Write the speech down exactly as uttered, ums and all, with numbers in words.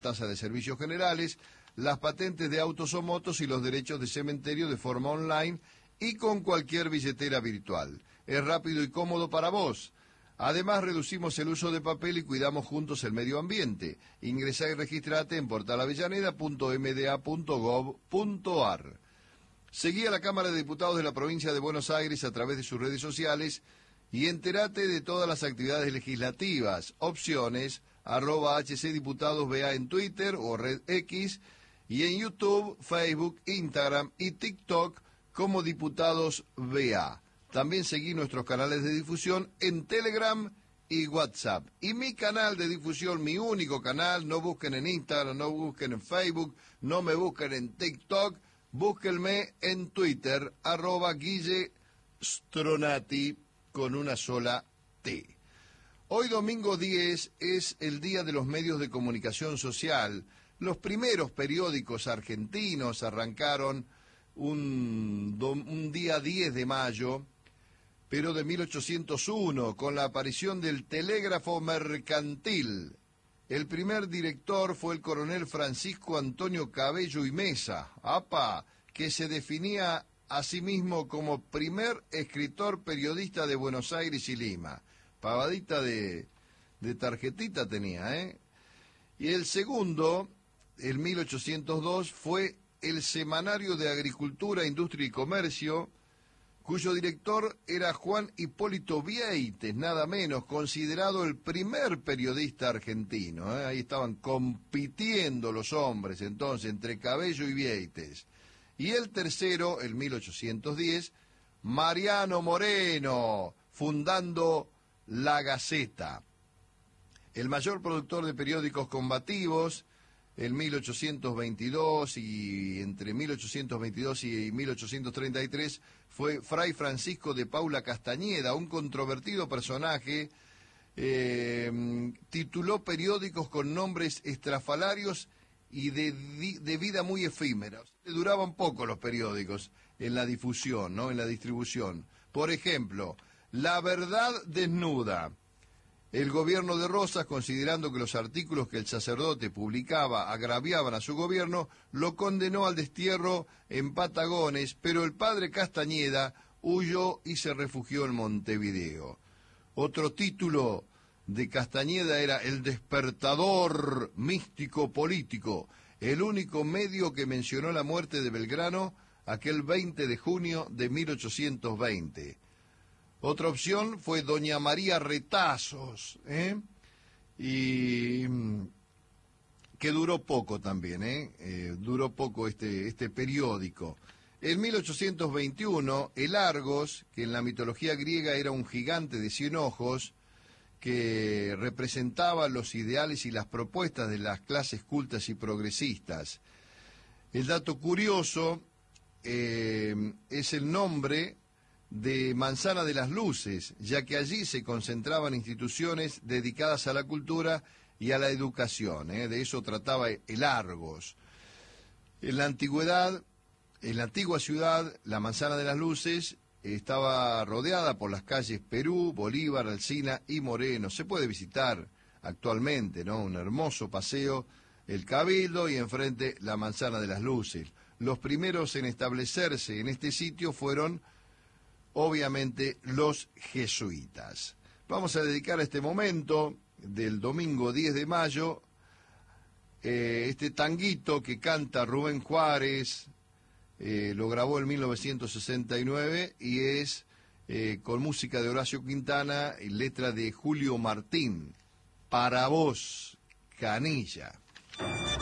tasa de servicios generales, las patentes de autos o motos y los derechos de cementerio de forma online y con cualquier billetera virtual. Es rápido y cómodo para vos. Además, reducimos el uso de papel y cuidamos juntos el medio ambiente. Ingresá y registrate en portal avellaneda punto m d a punto gov punto a r. Seguí a la Cámara de Diputados de la Provincia de Buenos Aires a través de sus redes sociales y entérate de todas las actividades legislativas. Opciones, arroba hcdiputadosba en Twitter o Red X, y en YouTube, Facebook, Instagram y TikTok como Diputados B A. También seguí nuestros canales de difusión en Telegram y WhatsApp. Y mi canal de difusión, mi único canal, no busquen en Instagram, no busquen en Facebook, no me busquen en TikTok, búsquenme en Twitter, arroba Guille Stronati, con una sola T. Hoy domingo diez es el Día de los Medios de Comunicación Social. Los primeros periódicos argentinos arrancaron un, un día diez de mayo, pero de mil ochocientos uno, con la aparición del telégrafo mercantil. El primer director fue el coronel Francisco Antonio Cabello y Mesa, ¡apa!, que se definía a sí mismo como primer escritor periodista de Buenos Aires y Lima. Pavadita de, de tarjetita tenía, ¿eh? Y el segundo, en mil ochocientos dos, fue el Semanario de Agricultura, Industria y Comercio, cuyo director era Juan Hipólito Vieites, nada menos, considerado el primer periodista argentino, ¿eh? Ahí estaban compitiendo los hombres, entonces, entre Cabello y Vieites. Y el tercero, en mil ochocientos diez, Mariano Moreno, fundando La Gaceta. El mayor productor de periódicos combativos, en mil ochocientos veintidós y entre mil ochocientos veintidós y mil ochocientos treinta y tres, fue Fray Francisco de Paula Castañeda, un controvertido personaje. Eh, tituló periódicos con nombres estrafalarios y de, de vida muy efímera. Duraban poco los periódicos en la difusión, ¿no?, en la distribución. Por ejemplo, La Verdad Desnuda. El gobierno de Rosas, considerando que los artículos que el sacerdote publicaba agraviaban a su gobierno, lo condenó al destierro en Patagones, pero el padre Castañeda huyó y se refugió en Montevideo. Otro título de Castañeda era El Despertador Místico Político, el único medio que mencionó la muerte de Belgrano aquel veinte de junio de mil ochocientos veinte. Otra opción fue Doña María Retazos, ¿eh? y que duró poco también, ¿eh? Eh, duró poco este, este periódico. En mil ochocientos veintiuno, el Argos, que en la mitología griega era un gigante de cien ojos, que representaba los ideales y las propuestas de las clases cultas y progresistas. El dato curioso eh, es el nombre de Manzana de las Luces, ya que allí se concentraban instituciones dedicadas a la cultura y a la educación, ¿eh? De eso trataba el Argos. En la antigüedad, en la antigua ciudad, la Manzana de las Luces estaba rodeada por las calles Perú, Bolívar, Alsina y Moreno. Se puede visitar actualmente, ¿no?, un hermoso paseo, el Cabildo, y enfrente la Manzana de las Luces. Los primeros en establecerse en este sitio fueron obviamente los jesuitas. Vamos a dedicar este momento del domingo diez de mayo, eh, este tanguito que canta Rubén Juárez, eh, lo grabó en mil novecientos sesenta y nueve y es eh, con música de Horacio Quintana y letra de Julio Martín. Para vos, Canilla.